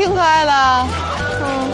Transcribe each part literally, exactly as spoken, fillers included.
挺可爱的。嗯。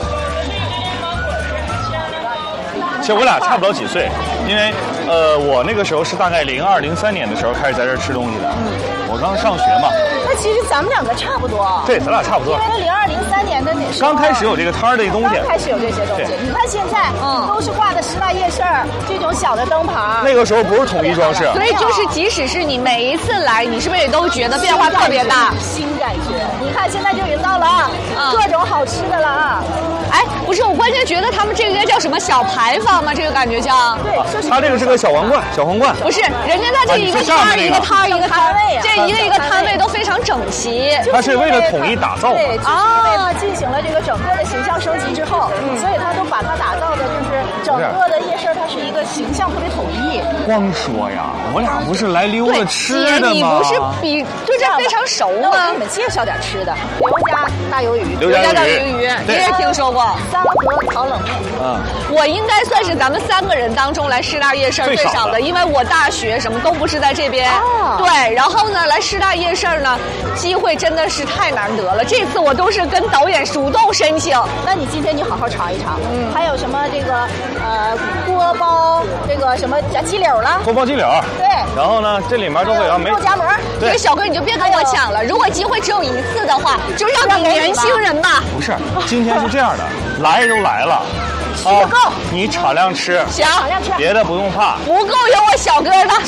其实我俩差不了几岁，因为呃，我那个时候是大概零二零三年的时候开始在这儿吃东西的。嗯。我刚上学嘛。 那其实咱们两个差不多。 对，咱俩差不多。 因为零二零三年的那时候。 刚开始有这个摊儿的东西。 刚开始有这些东西，你看现在，嗯，都是挂的师大夜市这种小的灯牌。 那个时候不是统一装饰。 所以就是，即使是你每一次来，你是不是也都觉得变化特别大？ 新感觉。你看现在就人到了啊，嗯、各种好吃的了啊。 哎，不是，我关键觉得他们这个应该叫什么小牌坊吗？这个感觉叫。 对，就是、 他这个是个小皇冠，小皇冠。 不是，人家他这一个摊儿、一个摊儿、一个摊位，这一个一个摊位都非常整齐。 他是为了统一打造。 对，就是因为他进行了这个整个的形象升级之后，嗯、所以他都把它打造的就是整个的夜市，它是一个形象特别统一。 光说呀，我俩不是来溜达吃的吗？ 你不是比对这非常熟吗？ 我给你们介绍点吃的，刘家大鱿鱼， 刘家大鱿鱼，你也听说过？ 三和烤冷面。 嗯， 我应该算是咱们三个人当中来师大夜市最少的，因为我大学什么都不是在这边。 哦、 对，然后呢，来师大夜市呢，机会真的是太难得了。这次我都是跟导演主动申请。 那你今天你好好尝一尝，嗯，还有什么这个呃锅包这个什么加鸡柳了？ 锅包鸡柳。 对。 然后呢，这里面都会有美肉夹馍。 这个小哥你就别跟我抢了，如果机会只有一次的话，就让给年轻人吧。 不是，今天是这样的，来都来了。 吃不够， 啊，你敞亮吃， 行， 敞亮吃， 别的不用怕。 不够有我小哥的，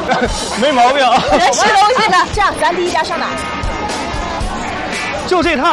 没毛病。 人吃东西的， 这样咱第一家上哪？ 就这趟。